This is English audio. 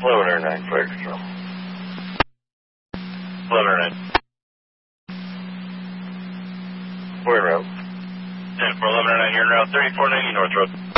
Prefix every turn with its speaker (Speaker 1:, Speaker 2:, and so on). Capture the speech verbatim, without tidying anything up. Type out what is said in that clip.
Speaker 1: eleven oh nine, fire control.
Speaker 2: eleven oh nine.
Speaker 1: We're en route.
Speaker 2: ten for eleven oh nine, you're en route, thirty-four ninety North Road.